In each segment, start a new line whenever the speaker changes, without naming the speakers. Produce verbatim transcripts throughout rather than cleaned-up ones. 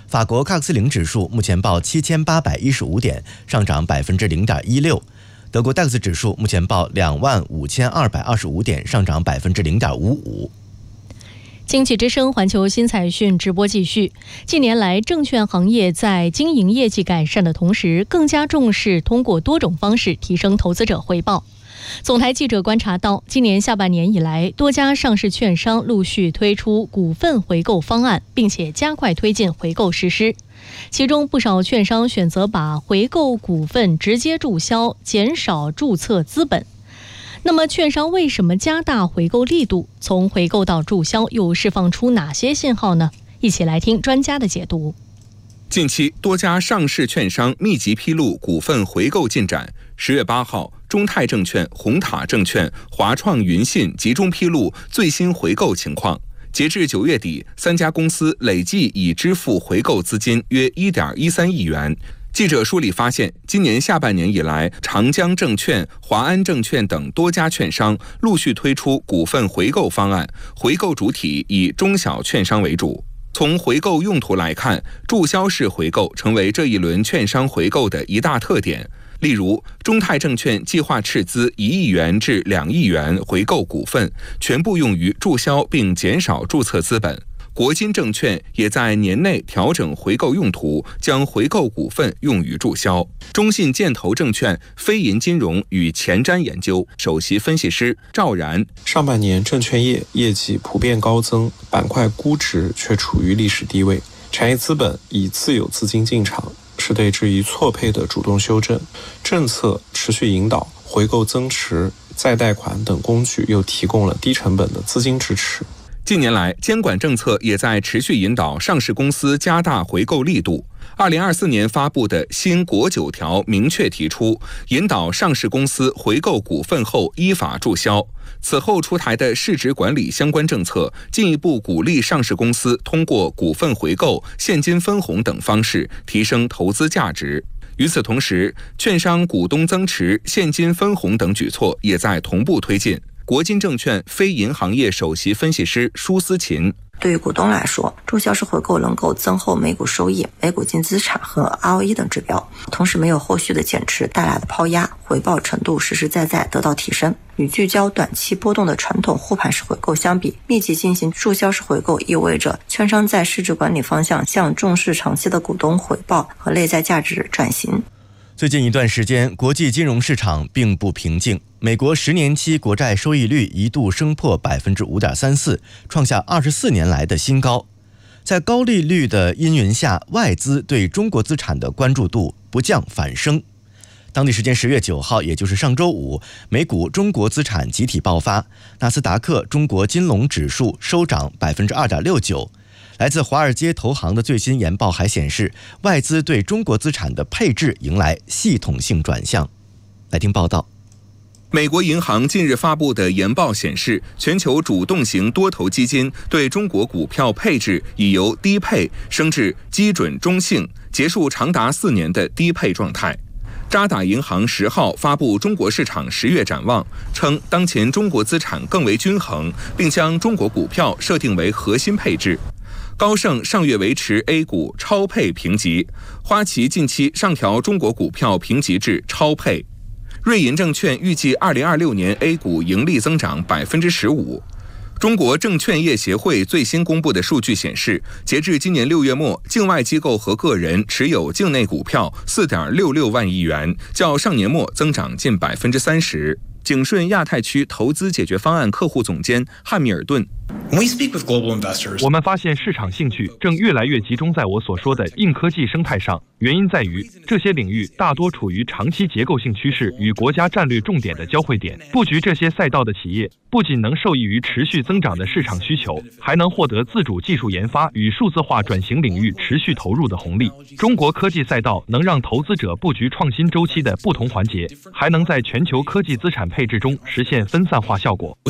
法国卡克斯林指数目前报七千八百一十五点，上涨百分之零点一六。德国 D A X 指数目前报两万五千二百二十五点，上涨百分之零点五五。
经济之声环球新财讯直播继续。近年来，证券行业在经营业绩改善的同时，更加重视通过多种方式提升投资者回报。总台记者观察到，今年下半年以来，多家上市券商陆续推出股份回购方案，并且加快推进回购实施。其中，不少券商选择把回购股份直接注销，减少注册资本。那么，券商为什么加大回购力度？从回购到注销，又释放出哪些信号呢？一起来听专家的解读。
近期，多家上市券商密集披露股份回购进展。十月八号，中泰证券、红塔证券、华创云信集中披露最新回购情况。截至九月底，三家公司累计已支付回购资金约 一点一三亿元。记者梳理发现，今年下半年以来，长江证券、华安证券等多家券商陆续推出股份回购方案，回购主体以中小券商为主。从回购用途来看，注销式回购成为这一轮券商回购的一大特点。例如，中泰证券计划斥资一亿元至两亿元回购股份，全部用于注销并减少注册资本。国金证券也在年内调整回购用途，将回购股份用于注销。中信建投证券非银金融与前瞻研究首席分析师赵然：
上半年证券业业绩普遍高增，板块估值却处于历史低位，产业资本以自有资金进场，是对之一错配的主动修正。政策持续引导回购增持、再贷款等工具，又提供了低成本的资金支持。
近年来，监管政策也在持续引导上市公司加大回购力度。二零二四年发布的新国九条明确提出，引导上市公司回购股份后依法注销。此后出台的市值管理相关政策，进一步鼓励上市公司通过股份回购、现金分红等方式提升投资价值。与此同时，券商股东增持、现金分红等举措也在同步推进。国金证券非银行业首席分析师舒思琴：
对于股东来说，注销式回购能够增厚每股收益、每股净资产和 R O E 等指标，同时没有后续的减持带来的抛压，回报程度实实在在得到提升。与聚焦短期波动的传统护盘式回购相比，密集进行注销式回购意味着券商在市值管理方向向重视长期的股东回报和内在价值转型。
最近一段时间，国际金融市场并不平静。美国十年期国债收益率一度升破 百分之五点三四， 创下二十四年来的新高。在高利率的阴云下，外资对中国资产的关注度不降反升。当地时间十月九号，也就是上周五，美股中国资产集体爆发，纳斯达克中国金龙指数收涨 百分之二点六九。来自华尔街投行的最新研报还显示，外资对中国资产的配置迎来系统性转向。来听报道。
美国银行近日发布的研报显示，全球主动型多头基金对中国股票配置已由低配升至基准中性，结束长达四年的低配状态。渣打银行十号发布中国市场十月展望，称当前中国资产更为均衡，并将中国股票设定为核心配置。高盛上月维持 A 股超配评级，花旗近期上调中国股票评级至超配。瑞银证券预计二零二六年 A 股盈利增长 百分之十五。中国证券业协会最新公布的数据显示，截至今年六月末，境外机构和个人持有境内股票 四点六六万亿元，较上年末增长近 百分之三十。景顺亚太区投资解决方案客户总监汉密尔顿：
我们发现市场兴趣正越来越集中在我所说的硬科技生态上，原因在于这些领域大多处于长期结构性趋势与国家战略重点的交汇点。布局这些赛道的企业不仅能受益于持续增长的市场需求，还能获得自主技术研发与数字化转型领域持续投入的红利。中国科技赛道能让投资者布局创新周期的不同环节，还能在全球科技资产配置中实现分散化效果。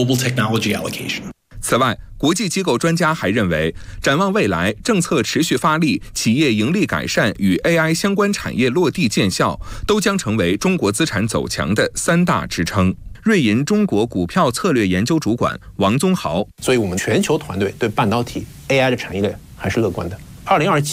此外，国际机构专家还认为，展望未来，政策持续发力，企业盈利改善与 A I 相关产业落地见效，都将成为中国资产走强的三大支撑。瑞银中国股票策略研究主管王宗豪：
所以我们全球团队对半导体 A I 的产业链还是乐观的。二零二七